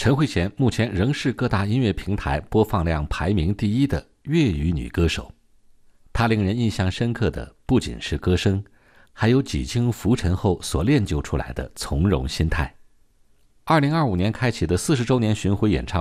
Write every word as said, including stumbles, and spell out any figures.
陈慧娴目前仍是各大音乐平台播放量排名第一的粤语女歌手。她令人印象深刻的不仅是歌声，还有几经浮沉后所练就出来的从容心态。二零二五年开启的四十周年巡回演唱